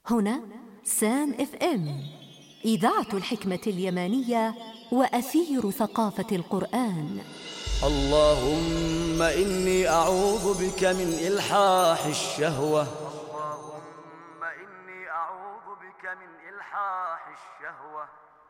هنا سام اف ام، إذاعة الحكمة اليمانية وأثير ثقافة القرآن. اللهم إني أعوذ بك من إلحاح الشهوة. اللهم إني أعوذ بك من إلحاح الشهوة.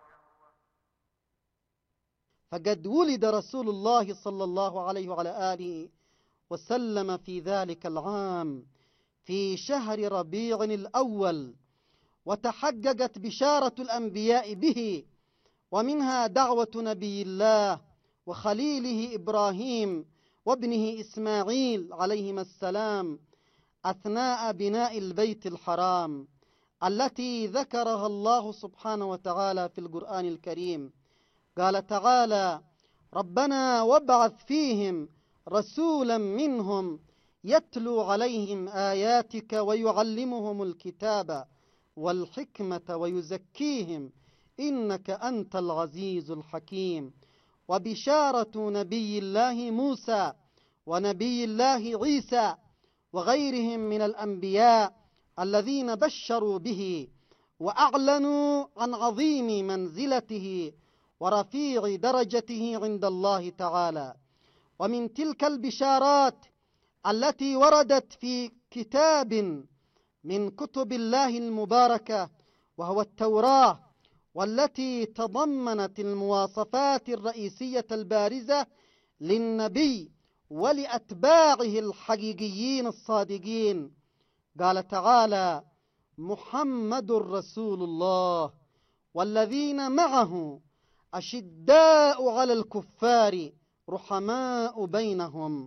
فقد ولد رسول الله صلى الله عليه وعلى آله وسلم في ذلك العام في شهر ربيع الأول، وتحققت بشارة الأنبياء به، ومنها دعوة نبي الله وخليله إبراهيم وابنه إسماعيل عليهما السلام أثناء بناء البيت الحرام، التي ذكرها الله سبحانه وتعالى في القرآن الكريم. قال تعالى: ربنا وابعث فيهم رسولا منهم يتلو عليهم آياتك ويعلمهم الكتاب والحكمة ويزكيهم إنك أنت العزيز الحكيم. وبشارة نبي الله موسى ونبي الله عيسى وغيرهم من الأنبياء الذين بشروا به وأعلنوا عن عظيم منزلته ورفيع درجته عند الله تعالى. ومن تلك البشارات التي وردت في كتاب من كتب الله المباركة وهو التوراة، والتي تضمنت المواصفات الرئيسية البارزة للنبي ولأتباعه الحقيقيين الصادقين. قال تعالى: محمد رسول الله والذين معه أشداء على الكفار رحماء بينهم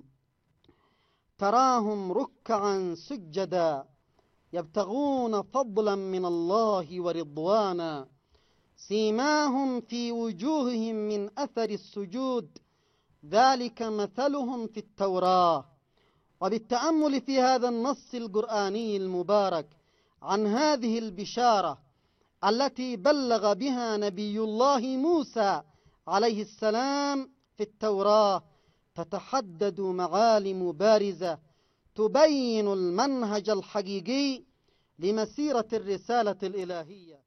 تراهم ركعا سجدا يبتغون فضلا من الله ورضوانا سيماهم في وجوههم من أثر السجود ذلك مثلهم في التوراة. وبالتأمل في هذا النص القرآني المبارك عن هذه البشارة التي بلغ بها نبي الله موسى عليه السلام في التوراة، تتحدد معالم بارزة تبين المنهج الحقيقي لمسيرة الرسالة الإلهية.